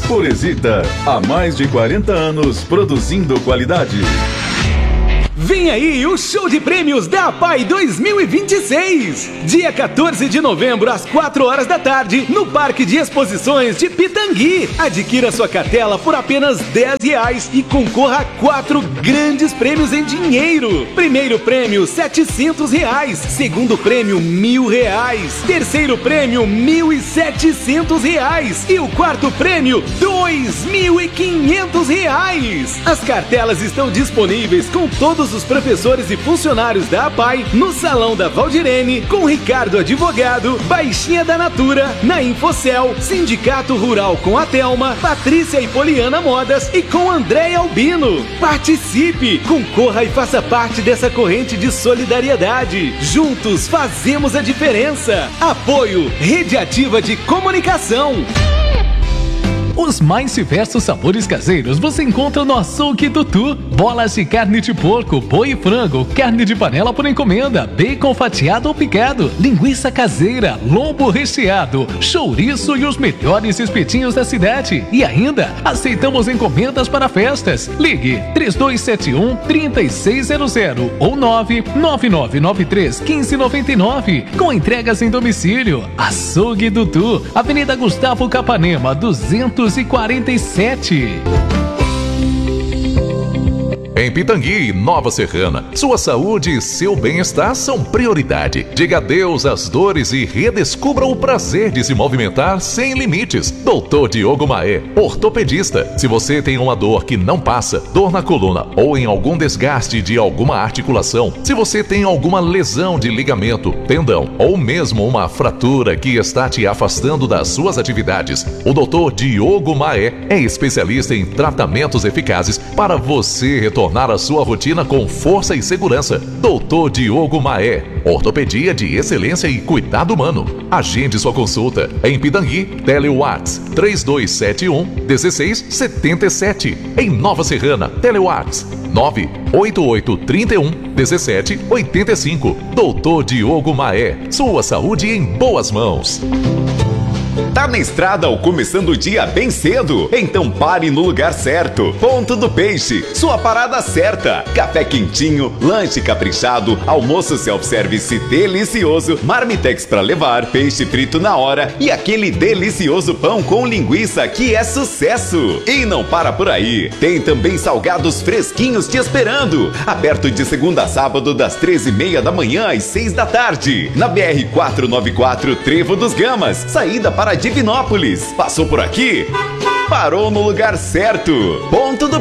Poresita, há mais de 40 anos produzindo qualidade. Vem aí o show de prêmios da APAI 2026. Dia 14 de novembro, às 4 horas da tarde, no Parque de Exposições de Pitangui. Adquira sua cartela por apenas R$10 e concorra a 4 grandes prêmios em dinheiro. Primeiro prêmio, R$700. Segundo prêmio, R$1.000. Terceiro prêmio, R$1.700. E o quarto prêmio, R$2.500. As cartelas estão disponíveis com todos os professores e funcionários da APAI no Salão da Valdirene, com Ricardo Advogado, Baixinha da Natura, na Infocel, Sindicato Rural com a Thelma, Patrícia e Poliana Modas e com André Albino. Participe, concorra e faça parte dessa corrente de solidariedade. Juntos fazemos a diferença. Apoio Rede Ativa de Comunicação. Os mais diversos sabores caseiros você encontra no Açougue Tutu. Bolas de carne de porco, boi e frango, carne de panela por encomenda, bacon fatiado ou picado, linguiça caseira, lombo recheado, chouriço e os melhores espetinhos da cidade. E ainda, aceitamos encomendas para festas. Ligue 3271-3600 ou 99993-1599. Com entregas em domicílio. Açougue Tutu, Avenida Gustavo Capanema, 247. Em Pitangui, Nova Serrana, sua saúde e seu bem-estar são prioridade. Diga adeus às dores e redescubra o prazer de se movimentar sem limites. Doutor Diogo Maé, ortopedista. Se você tem uma dor que não passa, dor na coluna ou em algum desgaste de alguma articulação, se você tem alguma lesão de ligamento, tendão ou mesmo uma fratura que está te afastando das suas atividades, o Doutor Diogo Maé é especialista em tratamentos eficazes para você retornar a sua rotina com força e segurança. Doutor Diogo Maé, ortopedia de excelência e cuidado humano. Agende sua consulta em Pitangui, Telewatts 3271-1677. Em Nova Serrana, Telewatts 98831-1785. Doutor Diogo Maé, sua saúde em boas mãos. Tá na estrada ou começando o dia bem cedo? Então pare no lugar certo. Ponto do Peixe, sua parada certa. Café quentinho, lanche caprichado, almoço self-service delicioso, marmitex pra levar, peixe frito na hora e aquele delicioso pão com linguiça que é sucesso. E não para por aí, tem também salgados fresquinhos te esperando. Aberto de segunda a sábado das 13h30 da manhã às 6 da tarde. Na BR-494 Trevo dos Gamas, saída para Divinópolis. Passou por aqui? Parou no lugar certo. Ponto do